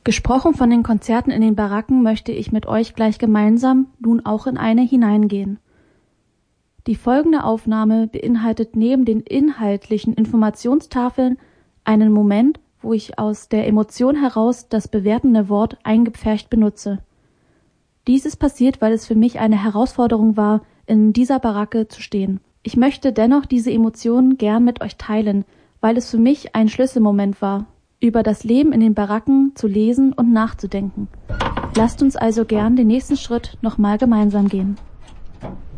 Gesprochen von den Konzerten in den Baracken möchte ich mit euch gleich gemeinsam nun auch in eine hineingehen. Die folgende Aufnahme beinhaltet neben den inhaltlichen Informationstafeln einen Moment, wo ich aus der Emotion heraus das bewertende Wort eingepfercht benutze. Dies ist passiert, weil es für mich eine Herausforderung war, in dieser Baracke zu stehen. Ich möchte dennoch diese Emotionen gern mit euch teilen, weil es für mich ein Schlüsselmoment war, über das Leben in den Baracken zu lesen und nachzudenken. Lasst uns also gern den nächsten Schritt nochmal gemeinsam gehen.